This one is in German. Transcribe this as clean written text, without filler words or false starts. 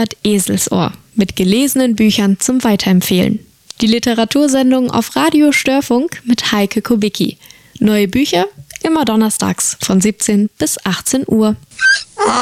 hört Eselsohr mit gelesenen Büchern zum Weiterempfehlen. Die Literatursendung auf Radio Störfunk mit Heike Kubicki. Neue Bücher immer donnerstags von 17 bis 18 Uhr.